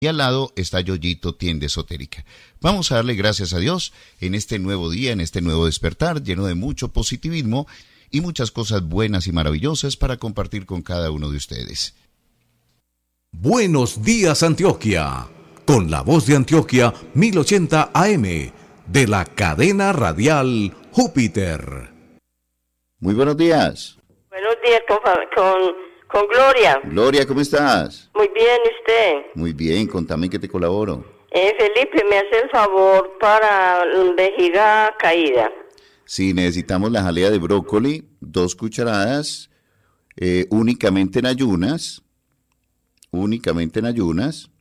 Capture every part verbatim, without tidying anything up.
Y al lado está Yoyito, tienda esotérica. Vamos a darle gracias a Dios en este nuevo día, en este nuevo despertar, lleno de mucho positivismo y muchas cosas buenas y maravillosas para compartir con cada uno de ustedes. Buenos días, Antioquia, con la voz de Antioquia mil ochenta A M, de la cadena radial Júpiter. Muy buenos días. Buenos días con, con, con Gloria. Gloria, ¿cómo estás? Muy bien, ¿y usted? Muy bien, contame que te colaboro. Eh, Felipe, me hace el favor para vejiga caída. Sí, necesitamos la jalea de brócoli, dos cucharadas, eh, únicamente en ayunas, únicamente en ayunas,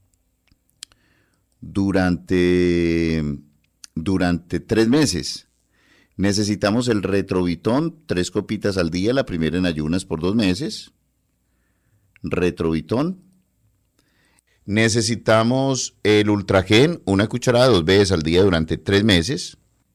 durante, durante tres meses. Necesitamos el Retrovitón, tres copitas al día, la primera en ayunas por dos meses. Retrovitón. Necesitamos el Ultragen, una cucharada dos veces al día durante tres meses.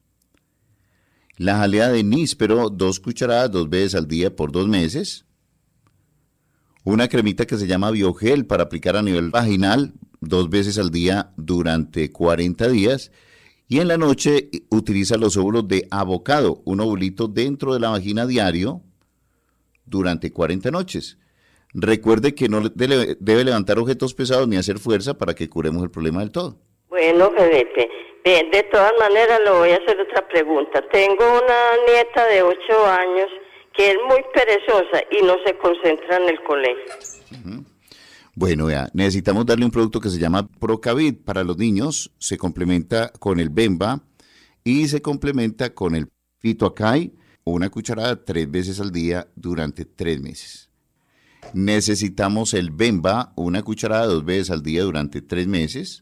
La jalea de níspero, dos cucharadas dos veces al día por dos meses. Una cremita que se llama Biogel para aplicar a nivel vaginal, dos veces al día durante cuarenta días. Y en la noche utiliza los óvulos de avocado, un ovulito dentro de la vagina diario durante cuarenta noches. Recuerde que no debe, debe levantar objetos pesados ni hacer fuerza para que curemos el problema del todo. Bueno, Felipe, de, de todas maneras le voy a hacer otra pregunta. Tengo una nieta de ocho años que es muy perezosa y no se concentra en el colegio. Uh-huh. Bueno, ya, necesitamos darle un producto que se llama Procavid para los niños, se complementa con el Bemba y se complementa con el Fitoacay, una cucharada tres veces al día durante tres meses. Necesitamos el Bemba, una cucharada dos veces al día durante tres meses.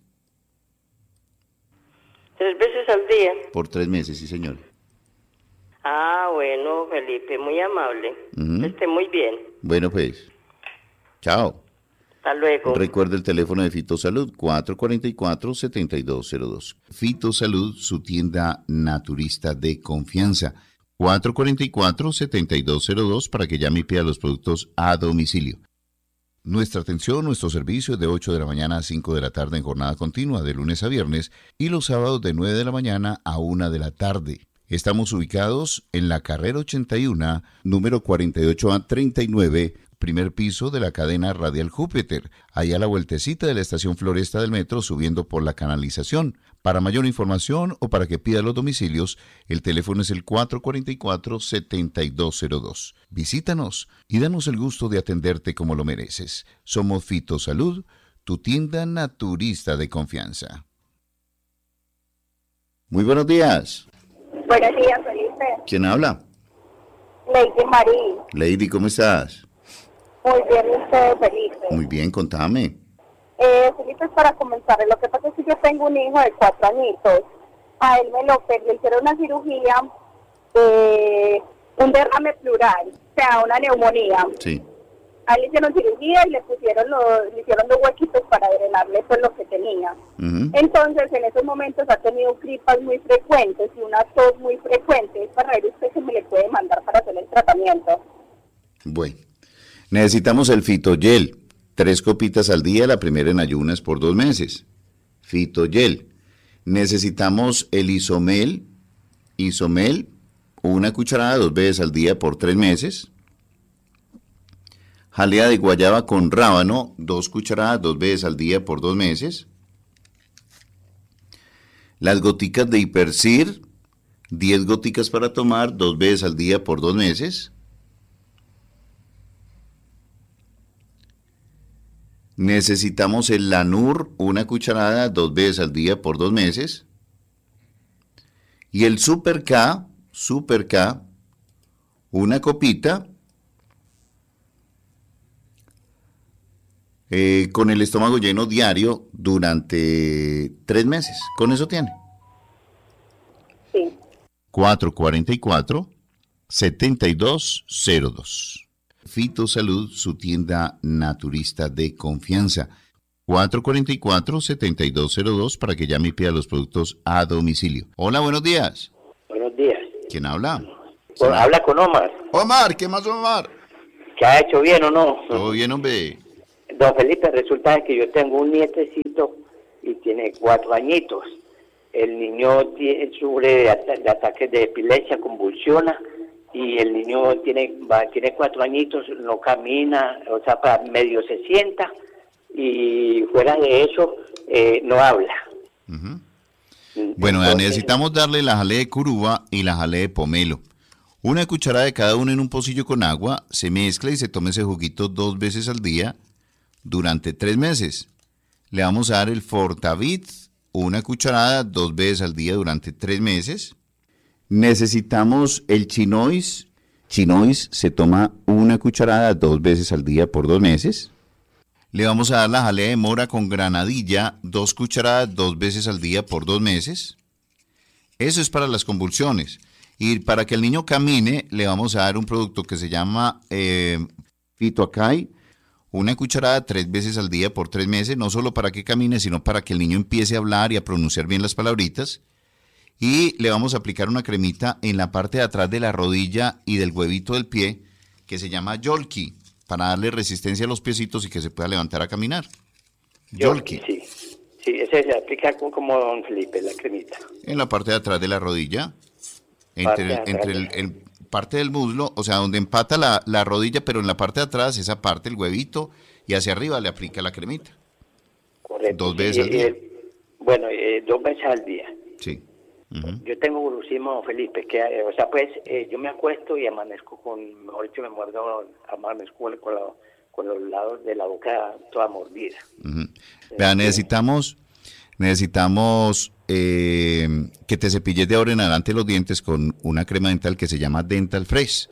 ¿Tres veces al día? Por tres meses, sí, señor. Ah, bueno, Felipe, muy amable. Uh-huh. Esté muy bien. Bueno, pues, chao. Hasta luego. Recuerde el teléfono de Fitosalud, cuatro cuatro cuatro, siete dos cero dos. Fitosalud, su tienda naturista de confianza. cuatro cuatro cuatro, siete dos cero dos para que llame y pida los productos a domicilio. Nuestra atención, nuestro servicio es de ocho de la mañana a cinco de la tarde en jornada continua, de lunes a viernes, y los sábados de nueve de la mañana a una de la tarde. Estamos ubicados en la carrera ochenta y uno, número cuarenta y ocho A treinta y nueve, primer piso de la cadena radial Júpiter, allá a la vueltecita de la estación Floresta del metro, subiendo por la canalización. Para mayor información o para que pida los domicilios, el teléfono es el cuatro cuatro cuatro, siete dos cero dos. Visítanos y danos el gusto de atenderte como lo mereces. Somos Fitosalud, tu tienda naturista de confianza. Muy buenos días. Buenos días, Felipe. ¿Quién habla? Lady Marí. Lady, ¿cómo estás? Muy bien, usted, Felipe. Muy bien, contame. Eh, Felipe, es para comenzar. Lo que pasa es que yo tengo un hijo de cuatro añitos. A él me lo le hicieron una cirugía de un derrame pleural, o sea, una neumonía. Sí. A él le hicieron cirugía y le pusieron los, le hicieron los huequitos para drenarle pues lo que tenía. Uh-huh. Entonces, en esos momentos ha tenido gripas muy frecuentes y una tos muy frecuente. Es para ver usted que me le puede mandar para hacer el tratamiento. Bueno, necesitamos el Fitogel. Tres copitas al día, la primera en ayunas por dos meses. Fitogel. Necesitamos el Isomel. Isomel, una cucharada dos veces al día por tres meses. Jalea de guayaba con rábano, dos cucharadas dos veces al día por dos meses. Las goticas de Hipercir, diez goticas para tomar dos veces al día por dos meses. Necesitamos el Lanur, una cucharada dos veces al día por dos meses. Y el Super K, Super K, una copita, eh, con el estómago lleno diario durante tres meses. ¿Con eso tiene? Sí. cuatro cuatro cuatro, siete dos cero dos. Fitosalud, su tienda naturista de confianza. cuatro cuatro cuatro, siete dos cero dos para que llame y pida los productos a domicilio. Hola, buenos días. Buenos días. ¿Quién habla? Bueno, habla con Omar. Omar, ¿qué más, Omar? ¿Qué ha hecho bien o no? Todo bien, hombre. Don Felipe, resulta que yo tengo un nietecito y tiene cuatro añitos. El niño tiene, sufre de, ata- de ataques de epilepsia, convulsiona, y el niño tiene va, tiene cuatro añitos, no camina, o sea, para medio se sienta, y fuera de eso, eh, no habla. Uh-huh. Bueno, Entonces, necesitamos darle la jalea de curuba y la jalea de pomelo. Una cucharada de cada uno en un pocillo con agua, se mezcla y se toma ese juguito dos veces al día durante tres meses. Le vamos a dar el Fortavit, una cucharada dos veces al día durante tres meses. Necesitamos el Chinois. Chinois se toma una cucharada dos veces al día por dos meses. Le vamos a dar la jalea de mora con granadilla, dos cucharadas dos veces al día por dos meses. Eso es para las convulsiones. Y para que el niño camine, le vamos a dar un producto que se llama eh, Fitoacay, una cucharada tres veces al día por tres meses, no solo para que camine, sino para que el niño empiece a hablar y a pronunciar bien las palabritas. Y le vamos a aplicar una cremita en la parte de atrás de la rodilla y del huevito del pie, que se llama Yolki, para darle resistencia a los piecitos y que se pueda levantar a caminar. Yolki. Sí, sí, ese se aplica como Don Felipe, la cremita. En la parte de atrás de la rodilla, entre, entre el, el parte del muslo, o sea, donde empata la, la rodilla, pero en la parte de atrás, esa parte, el huevito, y hacia arriba le aplica la cremita. Correcto. Dos veces Sí, al día. eh, bueno, eh, dos veces al día. Sí. Uh-huh. Yo tengo brucismo, Don Felipe, que, eh, o sea, pues, eh, yo me acuesto y amanezco con, mejor dicho, me muerdo, amanezco con, con, la, con los lados de la boca toda mordida. Uh-huh. Vea, necesitamos, necesitamos eh, que te cepilles de ahora en adelante los dientes con una crema dental que se llama Dental Fresh.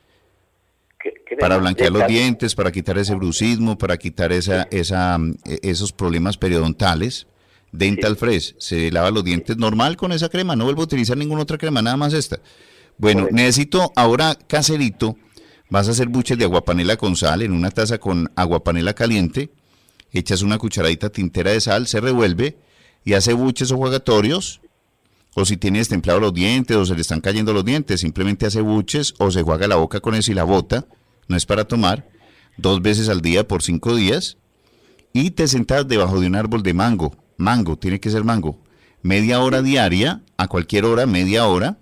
¿Qué- qué Para demás? blanquear los Dental- dientes, para quitar ese brucismo, para quitar esa, esa, eh, esos problemas periodontales. Dental Sí. Fresh, se lava los dientes normal con esa crema, no vuelvo a utilizar ninguna otra crema, nada más esta. Bueno, Correcto. necesito ahora caserito, vas a hacer buches de aguapanela con sal en una taza con aguapanela caliente, echas una cucharadita tintera de sal, se revuelve y hace buches o jugatorios, o si tienes templado los dientes o se le están cayendo los dientes, simplemente hace buches o se juega la boca con eso y la bota, no es para tomar, dos veces al día por cinco días, y te sentas debajo de un árbol de mango. Mango, tiene que ser mango. Media hora diaria, a cualquier hora, media hora,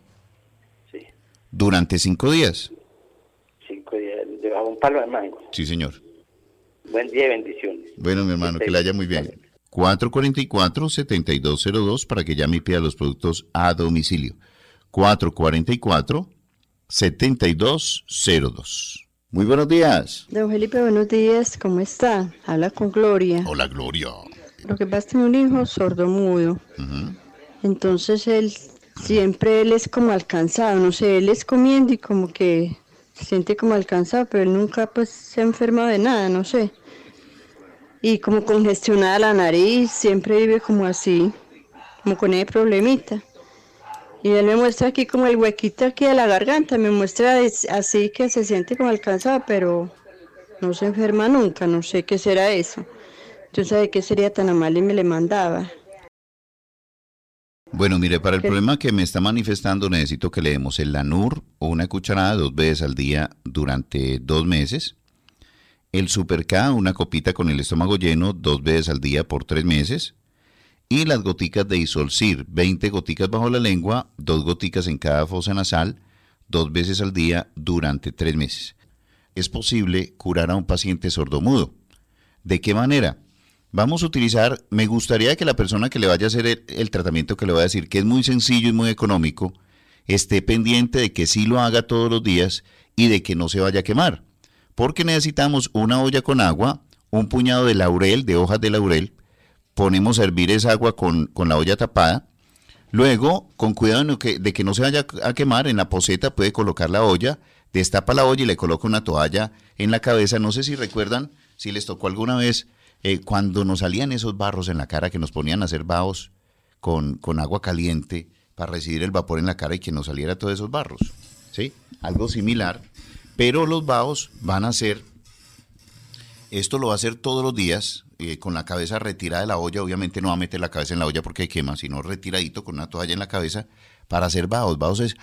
Sí, durante cinco días. cinco días, debajo de un palo de mango. Sí, señor. Buen día y bendiciones. Bueno, mi hermano, que le haya muy bien. cuatro cuatro cuatro, siete dos cero dos para que llame y pida los productos a domicilio. cuatro cuatro cuatro, siete dos cero dos. Muy buenos días. Don Felipe, buenos días, ¿cómo está? Habla con Gloria. Hola, Gloria. Lo que pasa es que tengo un hijo sordomudo, Ujú. entonces él siempre él es como alcanzado, no sé, él es comiendo y como que se siente como alcanzado, pero él nunca pues se ha enfermado de nada, no sé. Y como congestionada la nariz, siempre vive como así, como con ese problemita. Y él me muestra aquí como el huequito aquí de la garganta, me muestra es- así que se siente como alcanzado, pero no se enferma nunca, no sé qué será eso. Yo sabía que sería tan amable y me le mandaba. Bueno, mire, para el ¿Qué? problema que me está manifestando necesito que le demos el Lanur o una cucharada dos veces al día durante dos meses. El Super K, una copita con el estómago lleno dos veces al día por tres meses. Y las goticas de Isolcir, veinte goticas bajo la lengua, dos goticas en cada fosa nasal, dos veces al día durante tres meses. Es posible curar a un paciente sordomudo. ¿De qué manera? Vamos a utilizar, me gustaría que la persona que le vaya a hacer el, el tratamiento que le voy a decir, que es muy sencillo y muy económico, esté pendiente de que sí lo haga todos los días y de que no se vaya a quemar. Porque necesitamos una olla con agua, un puñado de laurel, de hojas de laurel, ponemos a hervir esa agua con, con la olla tapada, luego, con cuidado de que, de que no se vaya a quemar, en la poceta puede colocar la olla, destapa la olla y le coloca una toalla en la cabeza. No sé si recuerdan, si les tocó alguna vez, eh, cuando nos salían esos barros en la cara que nos ponían a hacer vaos con, con agua caliente para recibir el vapor en la cara y que nos saliera todos esos barros, ¿sí? Algo similar, pero los vaos van a ser, esto lo va a hacer todos los días, eh, con la cabeza retirada de la olla. Obviamente no va a meter la cabeza en la olla porque quema, sino retiradito con una toalla en la cabeza para hacer vaos. Vaos es,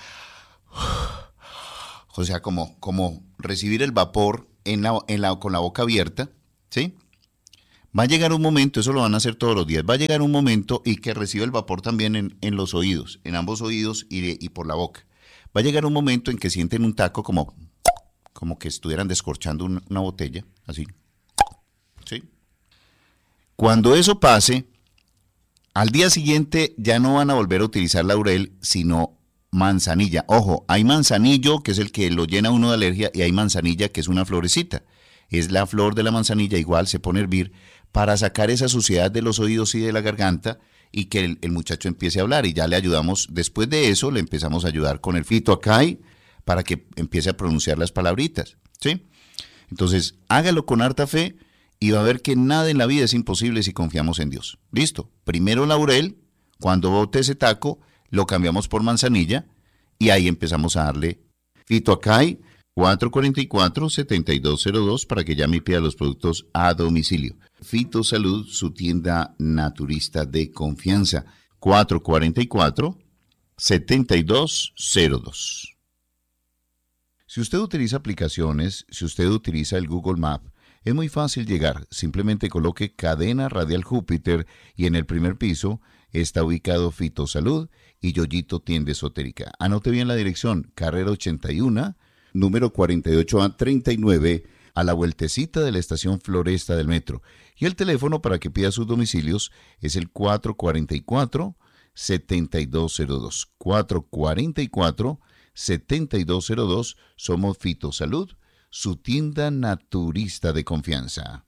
o sea, como, como recibir el vapor en la, en la, con la boca abierta, ¿sí? Va a llegar un momento, eso lo van a hacer todos los días, va a llegar un momento y que recibe el vapor también en, en los oídos, en ambos oídos y, y por la boca. Va a llegar un momento en que sienten un taco como, como que estuvieran descorchando una, una botella, así. ¿Sí? Cuando eso pase, al día siguiente ya no van a volver a utilizar laurel, sino manzanilla. Ojo, hay manzanillo, que es el que lo llena uno de alergia, y hay manzanilla, que es una florecita. Es la flor de la manzanilla, igual se pone a hervir para sacar esa suciedad de los oídos y de la garganta y que el, el muchacho empiece a hablar. Y ya le ayudamos, después de eso, le empezamos a ayudar con el fitoacay para que empiece a pronunciar las palabritas, ¿sí? Entonces, hágalo con harta fe y va a ver que nada en la vida es imposible si confiamos en Dios. Listo. Primero laurel, cuando bote ese taco, lo cambiamos por manzanilla y ahí empezamos a darle fitoacay cuatro cuarenta y cuatro, setenta y dos cero dos para que llame y pida los productos a domicilio. Fitosalud, su tienda naturista de confianza. cuatro cuarenta y cuatro, setenta y dos cero dos. Si usted utiliza aplicaciones, si usted utiliza el Google Map, es muy fácil llegar. Simplemente coloque Cadena Radial Júpiter y en el primer piso está ubicado Fitosalud y Yoyito Tienda Esotérica. Anote bien la dirección, carrera ochenta y uno, número cuarenta y ocho A treinta y nueve, a la vueltecita de la estación Floresta del metro. Y el teléfono para que pida sus domicilios es el cuatro cuarenta y cuatro, setenta y dos cero dos. cuatro cuarenta y cuatro, setenta y dos cero dos. Somos Fitosalud, su tienda naturista de confianza.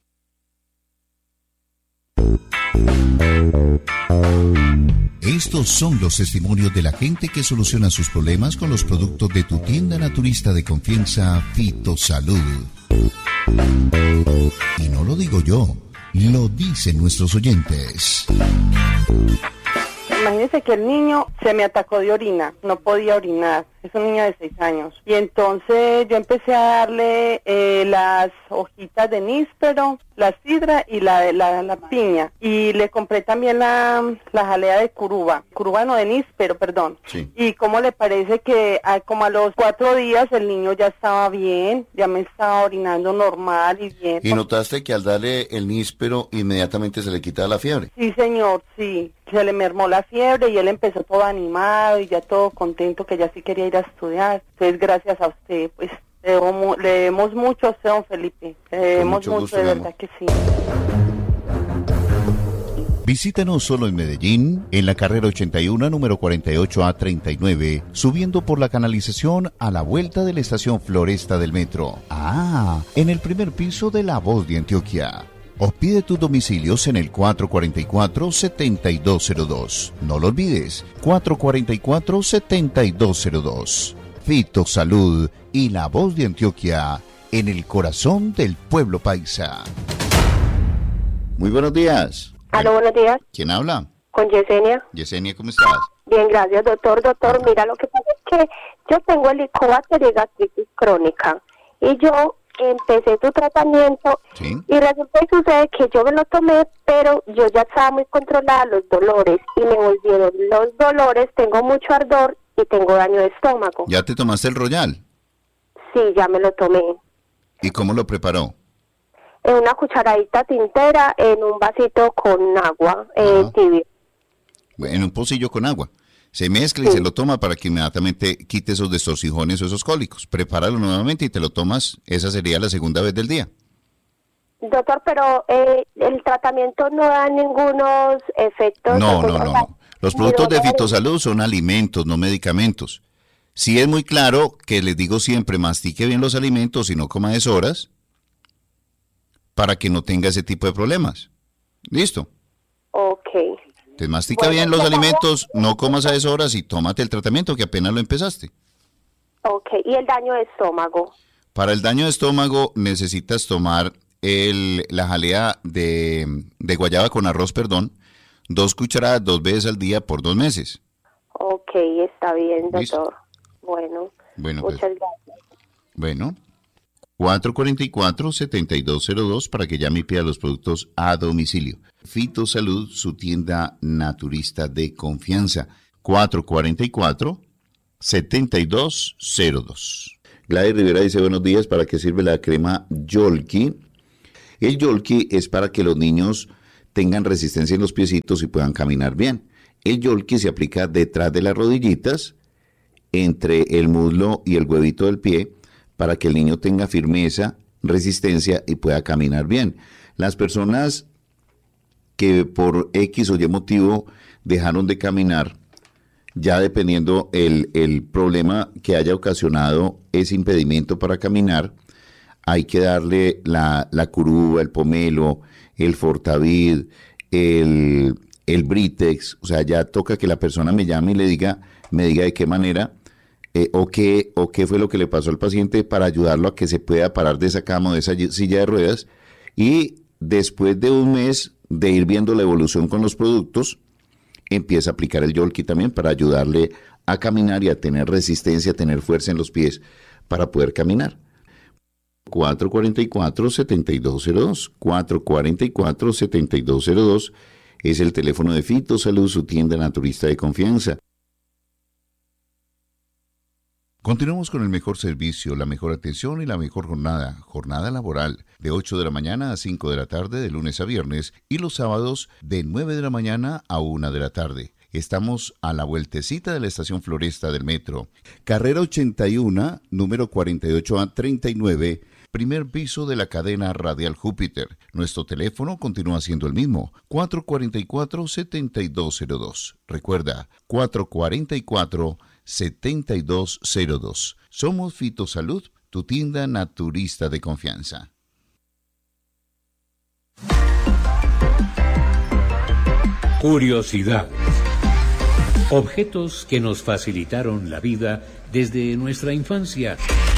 Estos son los testimonios de la gente que soluciona sus problemas con los productos de tu tienda naturista de confianza, Fitosalud. Y no lo digo yo, lo dicen nuestros oyentes. Imagínese que el niño se me atacó de orina, no podía orinar, es un niño de seis años. Y entonces yo empecé a darle eh, las hojitas de níspero, la sidra y la, la, la piña. Y le compré también la, la jalea de curuba, curuba no de níspero, perdón. Sí. Y cómo le parece que a, como a los cuatro días el niño ya estaba bien, ya me estaba orinando normal y bien. ¿Y notaste que al darle el níspero inmediatamente se le quitaba la fiebre? Sí, señor, sí. Se le mermó la fiebre y él empezó todo animado y ya todo contento que ya sí quería ir a estudiar. Entonces, gracias a usted, pues, le debemos, le debemos mucho a usted, don Felipe. Le debemos mucho, gusto, de verdad que sí. Visítanos solo en Medellín, en la carrera ochenta y uno, número cuarenta y ocho A treinta y nueve, subiendo por la canalización a la vuelta de la estación Floresta del metro. Ah, en el primer piso de La Voz de Antioquia. O pide tus domicilios en el cuatro cuarenta y cuatro, setenta y dos cero dos. No lo olvides, cuatro cuarenta y cuatro, setenta y dos cero dos. Fitosalud y La Voz de Antioquia, en el corazón del pueblo paisa. Muy buenos días. Aló, buenos días. ¿Quién habla? Con Yesenia. Yesenia, ¿cómo estás? Bien, gracias, doctor. Doctor, mira, lo que pasa es que yo tengo helicobacter y gastritis crónica. Y yo empecé tu tratamiento, ¿sí? Y resulta y sucede que yo me lo tomé, pero yo ya estaba muy controlada los dolores y me volvieron los dolores, tengo mucho ardor y tengo daño de estómago. ¿Ya te tomaste el Royal? Sí, ya me lo tomé. ¿Y cómo lo preparó? En una cucharadita tintera, en un vasito con agua eh, tibio. En un pocillo con agua. Se mezcla y sí, se lo toma para que inmediatamente quite esos destorcijones o esos cólicos. Prepáralo nuevamente y te lo tomas. Esa sería la segunda vez del día. Doctor, pero eh, el tratamiento no da ningunos efectos. No, no, no, no. Los productos de Fitosalud son alimentos, no medicamentos. Sí es muy claro que les digo siempre, mastique bien los alimentos y no coma deshoras para que no tenga ese tipo de problemas. ¿Listo? Ok. Te mastica bueno, bien los alimentos, no comas a deshoras y tómate el tratamiento que apenas lo empezaste. Ok, ¿y el daño de estómago? Para el daño de estómago necesitas tomar el, la jalea de, de guayaba con arroz, perdón, dos cucharadas dos veces al día por dos meses. Ok, está bien, doctor. ¿Listo? Bueno, bueno muchas pues, gracias. Bueno, cuatro cuarenta y cuatro, setenta y dos cero dos para que llame y pida los productos a domicilio. Fitosalud, su tienda naturista de confianza. cuatro cuarenta y cuatro, setenta y dos cero dos. Gladys Rivera dice buenos días, ¿para qué sirve la crema Yolki? El Yolki es para que los niños tengan resistencia en los piecitos y puedan caminar bien. El Yolki se aplica detrás de las rodillitas, entre el muslo y el huevito del pie, para que el niño tenga firmeza, resistencia y pueda caminar bien. Las personas que por X o Y motivo dejaron de caminar, ya dependiendo el, el problema que haya ocasionado ese impedimento para caminar, hay que darle la, la curuba, el pomelo, el Fortavid, el, el Britex. O sea, ya toca que la persona me llame y le diga, me diga de qué manera eh, o, qué, o qué fue lo que le pasó al paciente para ayudarlo a que se pueda parar de esa cama o de esa silla de ruedas. Y después de un mes de ir viendo la evolución con los productos, empieza a aplicar el Yolki también para ayudarle a caminar y a tener resistencia, a tener fuerza en los pies para poder caminar. cuatro cuatro cuatro, siete dos cero dos, cuatro cuatro cuatro, siete dos cero dos es el teléfono de Fitosalud, su tienda naturista de confianza. Continuamos con el mejor servicio, la mejor atención y la mejor jornada. Jornada laboral de ocho de la mañana a cinco de la tarde de lunes a viernes y los sábados de nueve de la mañana a una de la tarde. Estamos a la vueltecita de la estación Floresta del metro. Carrera ochenta y uno, número cuarenta y ocho A treinta y nueve, primer piso de la cadena radial Júpiter. Nuestro teléfono continúa siendo el mismo, cuatro cuatro cuatro, siete dos cero dos. Recuerda, cuatro cuatro cuatro, siete dos cero dos. Somos Fitosalud, tu tienda naturista de confianza. Curiosidades. Objetos que nos facilitaron la vida desde nuestra infancia.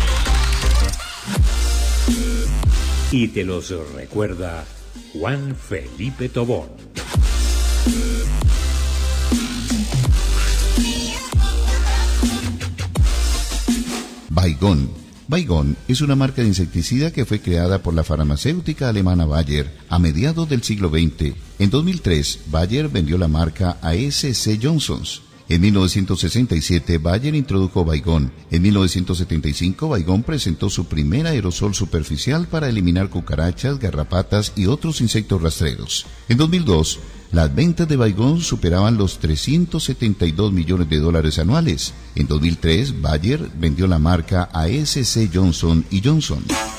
Y te los recuerda Juan Felipe Tobón. Baygon. Baygon es una marca de insecticida que fue creada por la farmacéutica alemana Bayer a mediados del siglo veinte. En dos mil tres, Bayer vendió la marca a S C Johnson's. En mil novecientos sesenta y siete, Bayer introdujo Baygon. En mil novecientos setenta y cinco, Baygon presentó su primer aerosol superficial para eliminar cucarachas, garrapatas y otros insectos rastreros. En dos mil dos, las ventas de Baygon superaban los trescientos setenta y dos millones de dólares anuales. En dos mil tres, Bayer vendió la marca a S C Johnson y Johnson.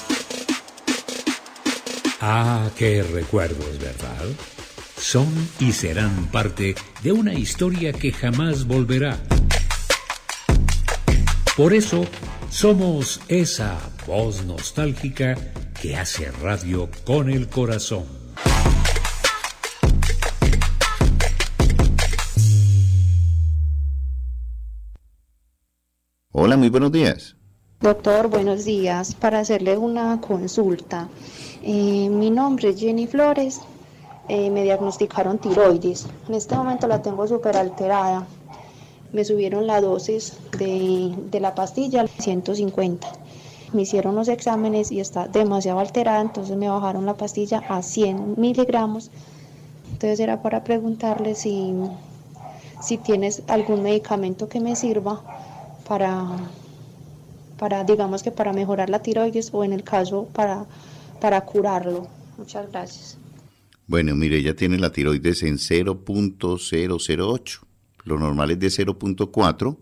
Ah, qué recuerdos, ¿verdad? Son y serán parte de una historia que jamás volverá. Por eso, somos esa voz nostálgica que hace radio con el corazón. Hola, muy buenos días. Doctor, buenos días. Para hacerle una consulta. Eh, mi nombre es Jenny Flores. Eh, me diagnosticaron tiroides. En este momento la tengo súper alterada. Me subieron la dosis de, de la pastilla a ciento cincuenta. Me hicieron los exámenes y está demasiado alterada, entonces me bajaron la pastilla a cien miligramos. Entonces era para preguntarle si, si tienes algún medicamento que me sirva para, para, digamos que para mejorar la tiroides o en el caso para, para curarlo. Muchas gracias. Bueno, mire, ella tiene la tiroides en cero punto cero cero ocho. Lo normal es de cero punto cuatro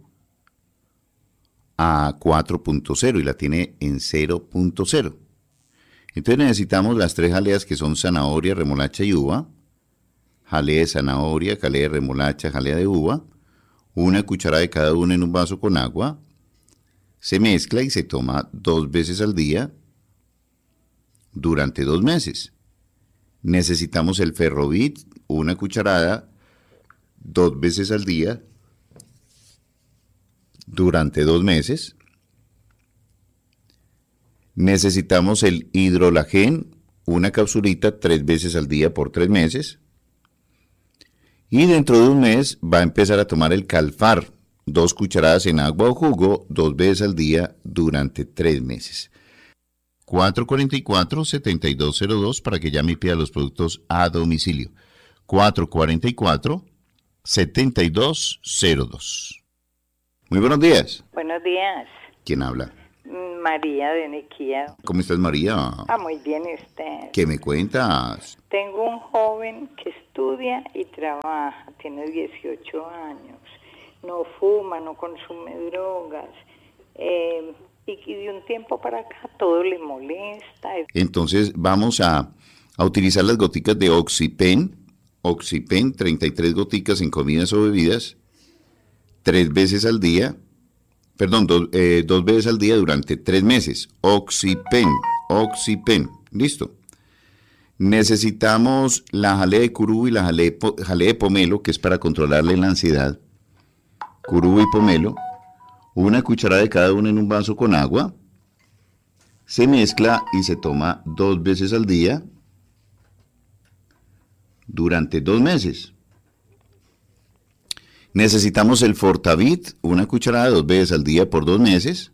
a cuatro punto cero y la tiene en cero punto cero. Entonces necesitamos las tres jaleas que son zanahoria, remolacha y uva. Jalea de zanahoria, jalea de remolacha, jalea de uva. Una cucharada de cada una en un vaso con agua. Se mezcla y se toma dos veces al día durante dos meses. Necesitamos el Ferrovit, una cucharada, dos veces al día, durante dos meses. Necesitamos el Hidrolagen, una capsulita, tres veces al día por tres meses. Y dentro de un mes va a empezar a tomar el Calfar, dos cucharadas en agua o jugo, dos veces al día, durante tres meses. cuatro cuatro cuatro, siete dos cero dos para que llame y pida los productos a domicilio. cuatro cuatro cuatro, siete dos cero dos. Muy buenos días. Buenos días. ¿Quién habla? María de Nequía. ¿Cómo estás, María? Ah, muy bien, usted. ¿Qué me cuentas? Tengo un joven que estudia y trabaja, tiene dieciocho años, no fuma, no consume drogas, eh, y, y de un tiempo para acá todo le molesta. Entonces vamos a, a utilizar las goticas de Oxypen, Oxypen, treinta y tres goticas en comidas o bebidas, tres veces al día, perdón, do, eh, dos veces al día durante tres meses. Oxypen, Oxypen, listo. Necesitamos la jalea de curú y la jalea, jalea de pomelo, que es para controlarle la ansiedad. Curú y pomelo, una cucharada de cada uno en un vaso con agua. Se mezcla y se toma dos veces al día durante dos meses. Necesitamos el Fortavit, una cucharada dos veces al día por dos meses.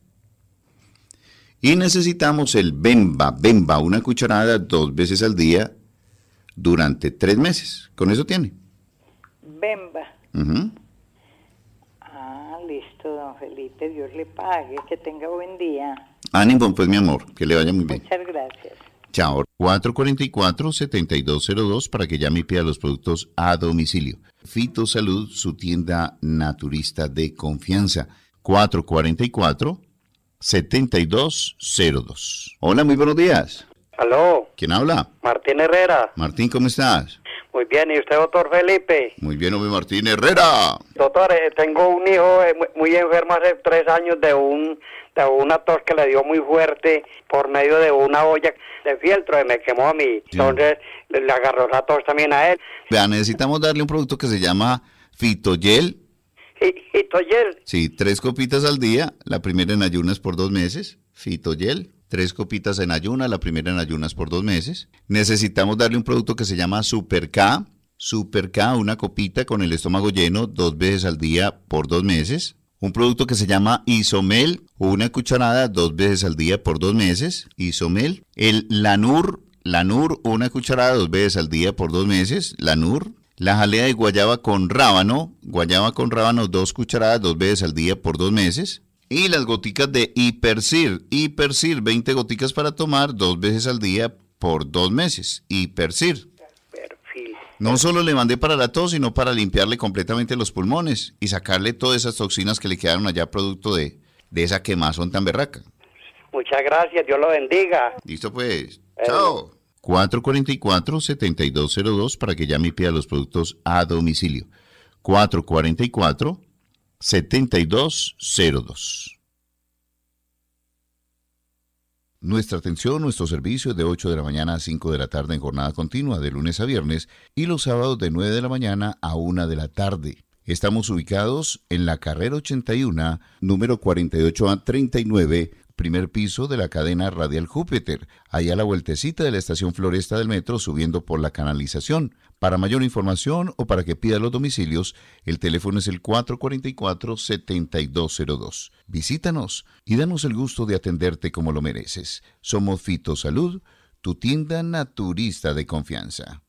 Y necesitamos el Bemba, Bemba, una cucharada dos veces al día durante tres meses. Con eso tiene. Bemba. Uh-huh. Ah, listo, don Felipe, Dios le pague, que tenga buen día. Ánimo, pues, mi amor, que le vaya muy bien. Muchas gracias. Chao. cuatro cuatro cuatro, siete dos cero dos para que llame y pida los productos a domicilio. Fitosalud, su tienda naturista de confianza. cuatro cuatro cuatro, siete dos cero dos. Hola, muy buenos días. ¿Aló? ¿Quién habla? Martín Herrera. Martín, ¿cómo estás? Muy bien, ¿y usted, doctor Felipe? Muy bien, hombre, Martín Herrera. Doctor, eh, tengo un hijo eh, muy, muy enfermo hace tres años de un de una tos que le dio muy fuerte por medio de una olla de fieltro y me quemó a mí. Sí. Entonces le, le agarró la tos también a él. Vea, necesitamos darle un producto que se llama Fitogel. Fitogel. Sí, tres copitas al día, la primera en ayunas por dos meses. Fitogel. Tres copitas en ayuna, la primera en ayunas por dos meses. Necesitamos darle un producto que se llama Super K. Super K, una copita con el estómago lleno, dos veces al día por dos meses. Un producto que se llama Isomel, una cucharada dos veces al día por dos meses. Isomel. El Lanur, Lanur, una cucharada dos veces al día por dos meses. Lanur. La jalea de guayaba con rábano, guayaba con rábano, dos cucharadas dos veces al día por dos meses. Y las goticas de Hipercir, Hipercir, veinte goticas para tomar dos veces al día por dos meses. Hipercir. Perfil. No solo le mandé para la tos, sino para limpiarle completamente los pulmones y sacarle todas esas toxinas que le quedaron allá producto de, de esa quemazón tan berraca. Muchas gracias, Dios lo bendiga. Listo pues, eh. Chao. cuatro cuatro cuatro, siete dos cero dos para que llame y pida los productos a domicilio. cuatro cuatro cuatro, siete dos cero dos. Nuestra atención, nuestro servicio es de ocho de la mañana a cinco de la tarde en jornada continua, de lunes a viernes, y los sábados de nueve de la mañana a una de la tarde. Estamos ubicados en la carrera ochenta y uno, número cuarenta y ocho a treinta y nueve, primer piso de la cadena radial Júpiter, allá a la vueltecita de la estación Floresta del metro, subiendo por la canalización. Para mayor información o para que pida los domicilios, el teléfono es el cuatro cuatro cuatro, siete dos cero dos. Visítanos y danos el gusto de atenderte como lo mereces. Somos Fitosalud, tu tienda naturista de confianza.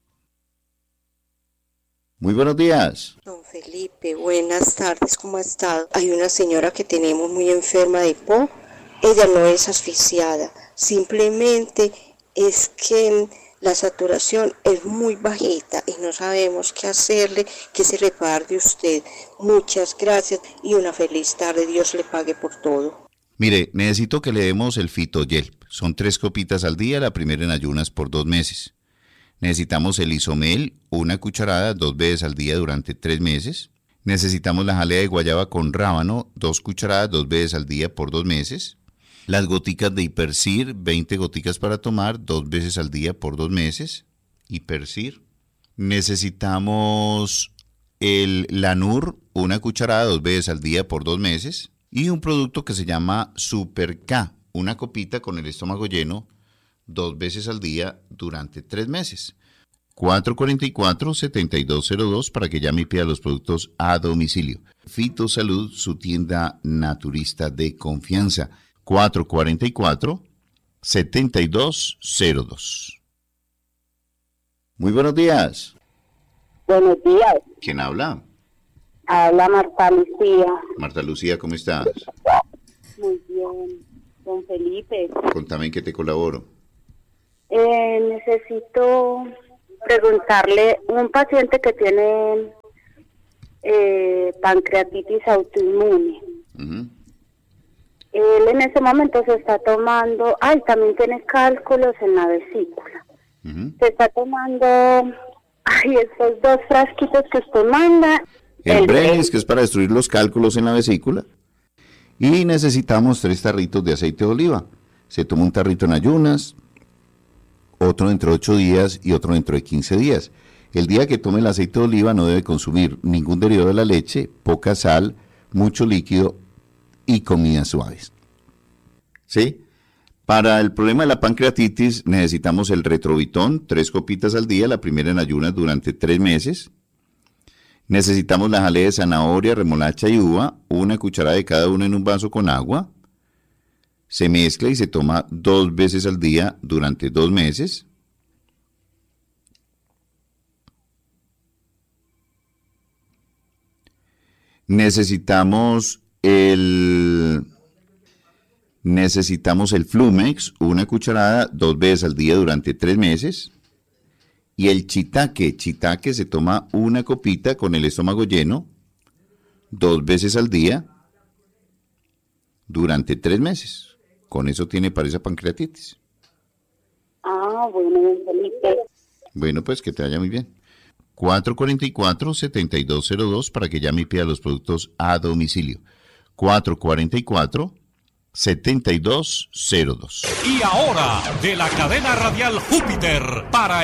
Muy buenos días. Don Felipe, buenas tardes, ¿cómo ha estado? Hay una señora que tenemos muy enferma de P O. Ella no es asfixiada, simplemente es que la saturación es muy bajita y no sabemos qué hacerle, que se reparde usted. Muchas gracias y una feliz tarde. Dios le pague por todo. Mire, necesito que le demos el Fitogel. Son tres copitas al día, la primera en ayunas por dos meses. Necesitamos el Isomel, una cucharada dos veces al día durante tres meses. Necesitamos la jalea de guayaba con rábano, dos cucharadas dos veces al día por dos meses. Las goticas de Hipercir, veinte goticas para tomar, dos veces al día por dos meses. Hipercir. Necesitamos el Lanur, una cucharada dos veces al día por dos meses. Y un producto que se llama Super K, una copita con el estómago lleno, dos veces al día durante tres meses. cuatro cuatro cuatro, siete dos cero dos para que llame y pida los productos a domicilio. Fitosalud, su tienda naturista de confianza. cuatro cuatro cuatro, siete dos cero dos. Muy buenos días. Buenos días. ¿Quién habla? Habla Marta Lucía. Marta Lucía, ¿cómo estás? Muy bien. don Felipe. Contame en qué te colaboro. Eh, necesito preguntarle, un paciente que tiene eh, pancreatitis autoinmune. Uh-huh. Él en ese momento se está tomando, ay, también tiene cálculos en la vesícula. Uh-huh. Se está tomando, ay, estos dos frasquitos que usted manda. El, el Brelis, el... que es para destruir los cálculos en la vesícula. Y necesitamos tres tarritos de aceite de oliva. Se toma un tarrito en ayunas, otro dentro de ocho días y otro dentro de quince días. El día que tome el aceite de oliva no debe consumir ningún derivado de la leche, poca sal, mucho líquido y comidas suaves. ¿Sí? Para el problema de la pancreatitis necesitamos el Retrovitón, tres copitas al día, la primera en ayunas durante tres meses. Necesitamos la jalea de zanahoria, remolacha y uva, una cucharada de cada una en un vaso con agua. Se mezcla y se toma dos veces al día durante dos meses. Necesitamos el, necesitamos el Flumex, una cucharada dos veces al día durante tres meses. Y el chitaque, chitaque se toma una copita con el estómago lleno, dos veces al día, durante tres meses. Con eso tiene para esa pancreatitis. Ah, bueno, Felipe. Bueno, pues que te vaya muy bien. cuatro cuatro cuatro, siete dos cero dos para que llame y pida los productos a domicilio. cuatro cuatro cuatro, siete dos cero dos. Y ahora, de la cadena radial Júpiter, para